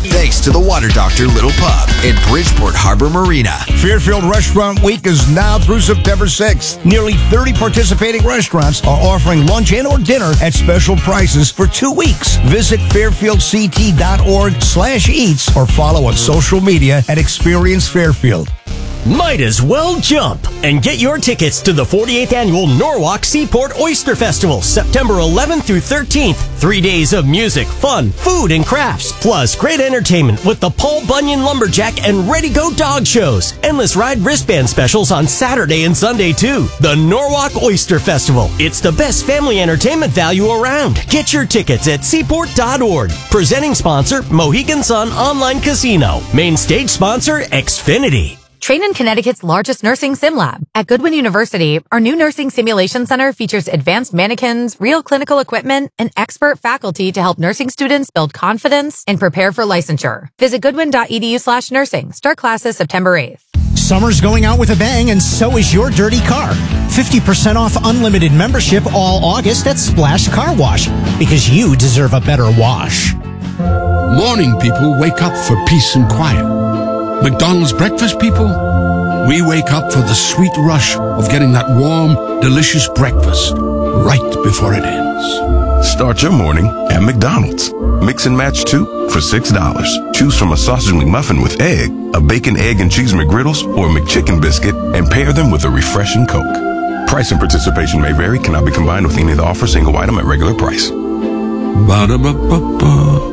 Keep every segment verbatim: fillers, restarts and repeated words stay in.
Thanks to the Water Doctor Little Pub at Bridgeport Harbor Marina. Fairfield Restaurant Week is now through September sixth. Nearly thirty participating restaurants are offering lunch and or dinner at special prices for two weeks. Visit fairfieldct.org slash eats or follow on social media at Experience Fairfield. Might as well jump and get your tickets to the forty-eighth Annual Norwalk Seaport Oyster Festival, September eleventh through thirteenth. Three days of music, fun, food, and crafts, plus great entertainment with the Paul Bunyan Lumberjack and Ready Go Dog shows. Endless ride wristband specials on Saturday and Sunday, too. The Norwalk Oyster Festival. It's the best family entertainment value around. Get your tickets at seaport dot org. Presenting sponsor, Mohegan Sun Online Casino. Main stage sponsor, Xfinity. Train in Connecticut's largest nursing sim lab. At Goodwin University, our new nursing simulation center features advanced mannequins, real clinical equipment, and expert faculty to help nursing students build confidence and prepare for licensure. Visit goodwin.edu slash nursing. Start classes September eighth. Summer's going out with a bang, and so is your dirty car. fifty percent off unlimited membership all August at Splash Car Wash, because you deserve a better wash. Morning people wake up for peace and quiet. McDonald's breakfast people, we wake up for the sweet rush of getting that warm, delicious breakfast right before it ends. Start your morning at McDonald's. Mix and match two for six dollars. Choose from a sausage McMuffin with egg, a bacon, egg, and cheese McGriddles, or a McChicken biscuit, and pair them with a refreshing Coke. Price and participation may vary, cannot be combined with any of the offer, single item at regular price. Ba-da-ba-ba-ba.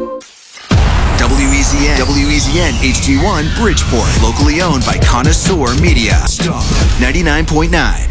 W E Z N, W E Z N H D one Bridgeport, locally owned by Connoisseur Media. Star ninety-nine point nine.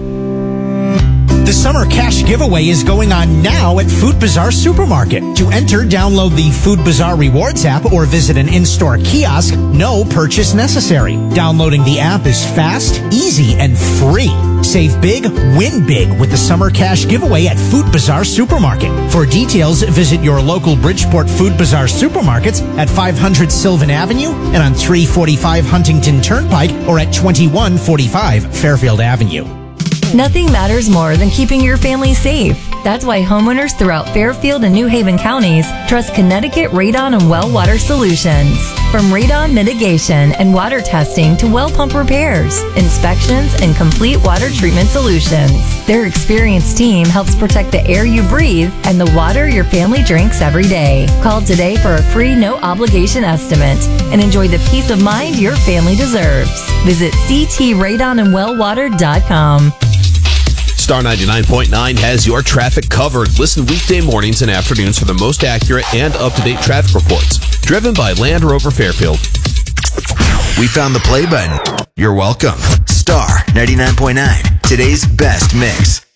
The summer cash giveaway is going on now at Food Bazaar Supermarket. To enter, download the Food Bazaar Rewards app or visit an in-store kiosk. No purchase necessary. Downloading the app is fast, easy, and free. Save big, win big with the summer cash giveaway at Food Bazaar Supermarket. For details, visit your local Bridgeport Food Bazaar Supermarkets at five hundred Sylvan Avenue and on three forty-five Huntington Turnpike or at twenty-one forty-five Fairfield Avenue. Nothing matters more than keeping your family safe. That's why homeowners throughout Fairfield and New Haven counties trust Connecticut Radon and Well Water Solutions. From radon mitigation and water testing to well pump repairs, inspections, and complete water treatment solutions, their experienced team helps protect the air you breathe and the water your family drinks every day. Call today for a free no-obligation estimate and enjoy the peace of mind your family deserves. Visit c t radon and well water dot com. Star ninety-nine point nine has your traffic covered. Listen weekday mornings and afternoons for the most accurate and up-to-date traffic reports. Driven by Land Rover Fairfield. We found the play button. You're welcome. Star ninety-nine point nine, today's best mix.